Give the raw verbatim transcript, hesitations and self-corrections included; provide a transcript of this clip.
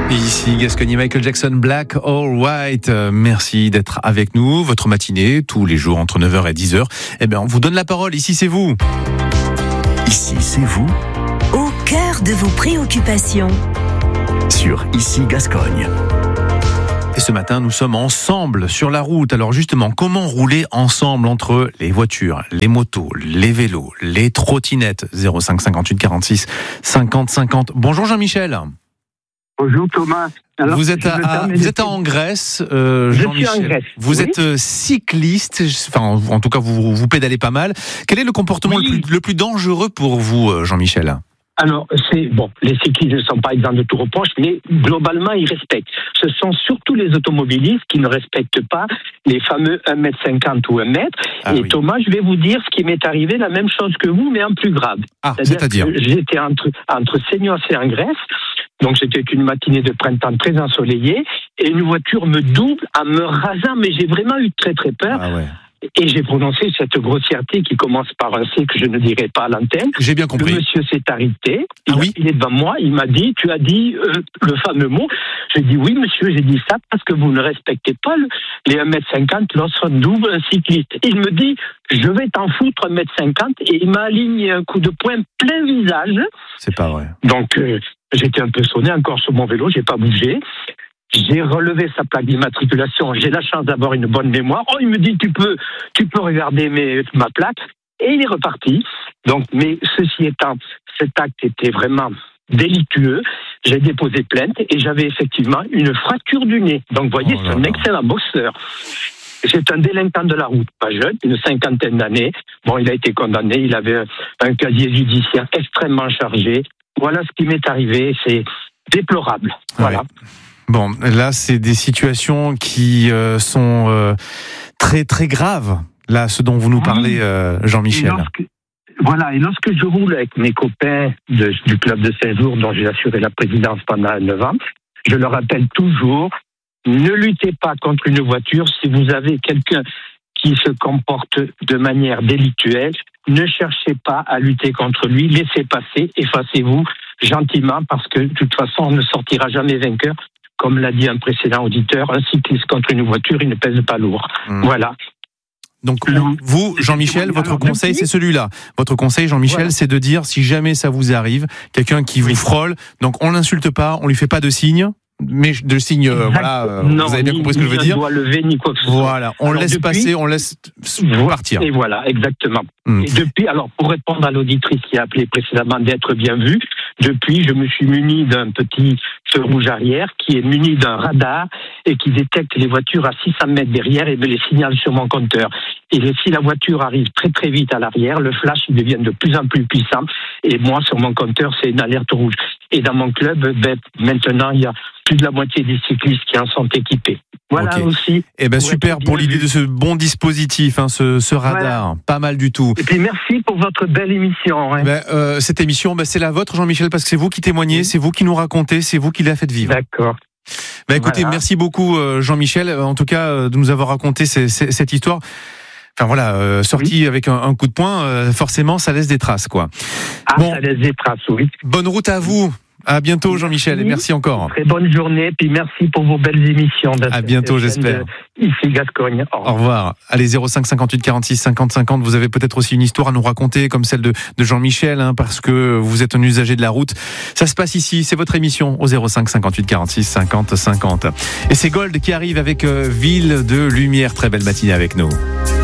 Et ici Gascogne, Michael Jackson, Black or White. Euh, merci d'être avec nous. Votre matinée, tous les jours entre neuf heures et dix heures. Eh bien, on vous donne la parole. Ici, c'est vous. Ici, c'est vous. Au cœur de vos préoccupations. Sur Ici Gascogne. Et ce matin, nous sommes ensemble sur la route. Alors justement, comment rouler ensemble entre les voitures, les motos, les vélos, les trottinettes? zéro cinq cinquante-huit quarante-six cinquante cinquante. Bonjour Jean-Michel. Bonjour Thomas. Alors, vous êtes, à, vous êtes en Grèce, euh, je Jean-Michel. suis en Grèce. Vous oui. êtes cycliste, enfin en tout cas vous, vous pédalez pas mal. Quel est le comportement oui. le, plus, le plus dangereux pour vous, Jean-Michel? Alors, c'est bon, les cyclistes ne sont pas exempts de tout reproche, mais globalement, ils respectent. Ce sont surtout les automobilistes qui ne respectent pas les fameux un mètre cinquante ou un mètre. Ah, et oui. Thomas, je vais vous dire ce qui m'est arrivé, la même chose que vous, mais en plus grave. Ah, c'est-à-dire, c'est-à-dire que j'étais entre, entre Seignos et en Grèce, donc c'était une matinée de printemps très ensoleillée, et une voiture me double en me rasant, mais j'ai vraiment eu très très peur. Ah ouais. Et j'ai prononcé cette grossièreté qui commence par un C que je ne dirai pas à l'antenne. J'ai bien compris. Le monsieur s'est arrêté. Il, ah oui il est devant moi. Il m'a dit, tu as dit euh, le fameux mot. J'ai dit, oui, monsieur, j'ai dit ça parce que vous ne respectez pas le, les un mètre cinquante lorsqu'on double un cycliste. Il me dit, je vais t'en foutre un mètre cinquante et il m'a aligné un coup de poing plein visage. C'est pas vrai. Donc, euh, j'étais un peu sonné encore sur mon vélo. J'ai pas bougé. J'ai relevé sa plaque d'immatriculation. J'ai la chance d'avoir une bonne mémoire. Oh, il me dit, tu peux, tu peux regarder mes, ma plaque. Et il est reparti. Donc, mais ceci étant, cet acte était vraiment délictueux. J'ai déposé plainte et j'avais effectivement une fracture du nez. Donc, vous voyez, oh c'est un excellent boxeur. C'est un délinquant de la route, pas jeune, une cinquantaine d'années. Bon, il a été condamné. Il avait un, un casier judiciaire extrêmement chargé. Voilà ce qui m'est arrivé. C'est déplorable. Voilà. Ouais. Bon, là, c'est des situations qui euh, sont euh, très très graves. Là, ce dont vous nous parlez, euh, Jean-Michel. Et lorsque, voilà, et lorsque je roule avec mes copains de, du club de Saint-Jour, dont j'ai assuré la présidence pendant neuf ans, je leur rappelle toujours, ne luttez pas contre une voiture si vous avez quelqu'un qui se comporte de manière délictuelle. Ne cherchez pas à lutter contre lui, laissez passer, effacez-vous gentiment, parce que de toute façon, on ne sortira jamais vainqueur. Comme l'a dit un précédent auditeur, un cycliste contre une voiture, il ne pèse pas lourd. Mmh. Voilà. Donc, vous, Jean-Michel, votre conseil, c'est celui-là. Votre conseil, Jean-Michel, voilà. c'est de dire, si jamais ça vous arrive, quelqu'un qui vous frôle, donc on l'insulte pas, on lui fait pas de signe, mais de signe, euh, voilà, euh, non, vous avez bien ni, compris ce que je veux dire. Doit lever, ni quoi que ce soit. Voilà, on alors laisse depuis, passer, on laisse partir. Et voilà, exactement. Mmh. Et depuis, alors, pour répondre à l'auditrice qui a appelé précédemment d'être bien vue, depuis, je me suis muni d'un petit feu rouge arrière qui est muni d'un radar et qui détecte les voitures à six cents mètres derrière et me les signale sur mon compteur. Et si la voiture arrive très très vite à l'arrière, le flash il devient de plus en plus puissant et moi sur mon compteur c'est une alerte rouge. Et dans mon club, ben, maintenant il y a plus de la moitié des cyclistes qui en sont équipés. Voilà okay. aussi. Eh ben super pour l'idée vu. de ce bon dispositif, hein, ce, ce radar, voilà. Pas mal du tout. Et puis merci pour votre belle émission. Hein. Ben, euh, cette émission, ben, c'est la vôtre, Jean-Michel, parce que c'est vous qui témoignez, oui. c'est vous qui nous racontez, c'est vous qui la faites vivre. D'accord. Ben, écoutez, voilà. merci beaucoup, Jean-Michel, en tout cas, de nous avoir raconté ces, ces, cette histoire. Enfin voilà, euh, sorti oui. avec un, un coup de poing, euh, forcément, ça laisse des traces, quoi. Ah, bon. Ça laisse des traces, oui. Bonne route à vous. À bientôt, Jean-Michel, merci. et merci encore. Très bonne journée, puis merci pour vos belles émissions. À bientôt, j'espère. Ici, Gascogne. Au revoir. Au revoir. Allez, zéro cinq cinquante-huit quarante-six cinquante cinquante, vous avez peut-être aussi une histoire à nous raconter, comme celle de, de Jean-Michel, hein, parce que vous êtes un usager de la route. Ça se passe ici, c'est votre émission, au zéro cinq cinquante-huit quarante-six cinquante cinquante. Et c'est Gold qui arrive avec euh, Ville de Lumière. Très belle matinée avec nous.